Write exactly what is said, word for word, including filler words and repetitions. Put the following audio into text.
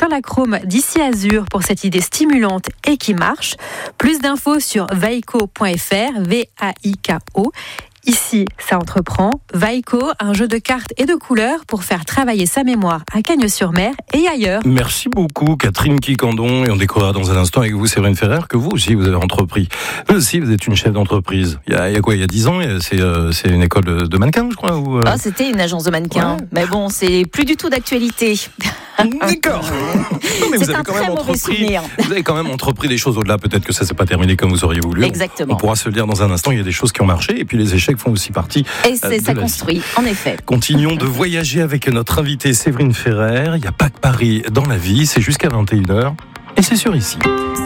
Solachrome d'ici Azur pour cette idée stimulante et qui marche. Plus d'infos sur vaiko point f r, V A I K O. Ici, ça entreprend. Vaiko, un jeu de cartes et de couleurs pour faire travailler sa mémoire à Cagnes-sur-Mer et ailleurs. Merci beaucoup Catherine Quicandon, et on découvrira dans un instant avec vous Séverine Ferrer que vous aussi vous avez entrepris. Vous aussi vous êtes une chef d'entreprise. Il y a, il y a quoi, il y a dix ans, c'est, euh, c'est une école de, de mannequins je crois ou, euh... ah, c'était une agence de mannequins, ouais. Mais bon c'est plus du tout d'actualité. D'accord. Non, mais c'est vous avez un quand très même mauvais entrepris, souvenir. Vous avez quand même entrepris des choses au-delà, peut-être que ça s'est pas terminé comme vous auriez voulu. Exactement. On pourra se le dire dans un instant, il y a des choses qui ont marché et puis les échecs font aussi partie. Et c'est, ça construit, en effet. Continuons de voyager avec notre invitée Séverine Ferrer. Il n'y a pas que Paris dans la vie, c'est jusqu'à vingt et une heures et c'est sur ici.